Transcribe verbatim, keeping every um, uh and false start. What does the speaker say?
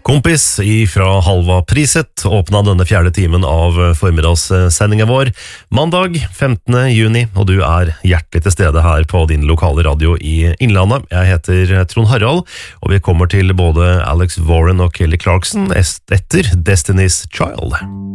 Kompis ifra Halva Priset åpna denne fjerde timen av formiddagssendingen vår mandag femtende juni, og du er hjertelig til stede her på din lokale radio i Innlandet. Jeg heter Trond Harald, og vi kommer til både Alex Warren og Kelly Clarkson etter Destiny's Child.